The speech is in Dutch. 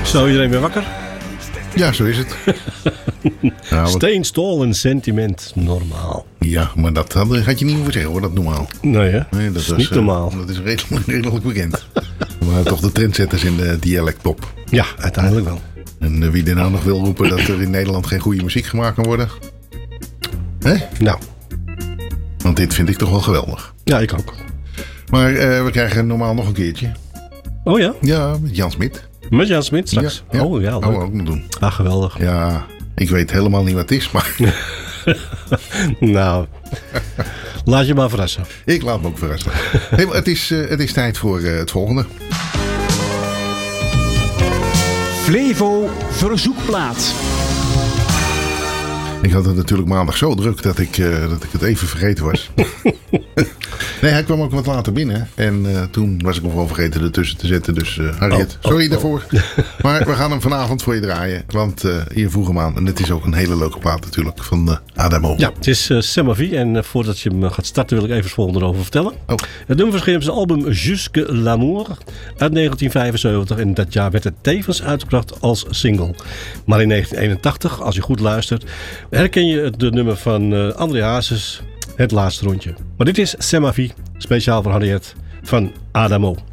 Zo, iedereen weer wakker? Ja, zo is het. Steen, stol en sentiment, normaal. Ja, maar dat had je niet hoeven zeggen hoor, dat normaal. Nee hè, Nee, dat is niet normaal. Dat is redelijk bekend. Maar toch de trendsetters in de dialectpop. Ja, uiteindelijk wel. En wie er nou nog wil roepen dat er in Nederland geen goede muziek gemaakt kan worden? Hè? Nou. Want dit vind ik toch wel geweldig. Ja, ik ook. Maar we krijgen normaal nog een keertje. Oh ja? Ja, met Jan Smit. Met Jan Smit straks? Ja. Oh ja, leuk. Gaan we ook nog doen. Ah, geweldig. Ja, ik weet helemaal niet wat het is, maar... Nou, laat je maar verrassen. Ik laat me ook verrassen. Hey, maar het is tijd voor het volgende. Flevo Verzoekplaat. Ik had het natuurlijk maandag zo druk dat ik het even vergeten was. Nee, hij kwam ook wat later binnen. En toen was ik hem gewoon vergeten ertussen te zetten. Dus Harriet, sorry daarvoor. Maar we gaan hem vanavond voor je draaien. Want je vroeg hem aan. En het is ook een hele leuke plaat natuurlijk van Adamo. Ja, het is Semavi. En voordat je hem gaat starten wil ik even het volgende erover vertellen. Oh. Het nummer verscheen op zijn album Jusque l'amour uit 1975. En dat jaar werd het tevens uitgebracht als single. Maar in 1981, als je goed luistert, herken je het nummer van André Hazes, Het Laatste Rondje. Maar dit is Semavi, speciaal voor Harriet van Adamo.